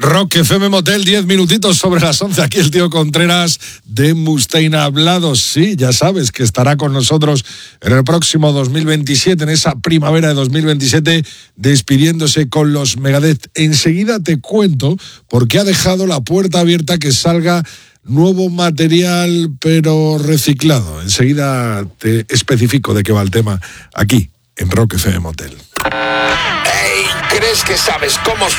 Rock FM Motel, 10 minutitos sobre las 11. Aquí el tío Contreras de Mustaine ha hablado. Sí, ya sabes que estará con nosotros en el próximo 2027, en esa primavera de 2027, despidiéndose con los Megadeth. Enseguida te cuento por qué ha dejado la puerta abierta que salga nuevo material, pero reciclado. Enseguida te especifico de qué va el tema aquí, en Rock FM Motel. ¿Crees que sabes cómo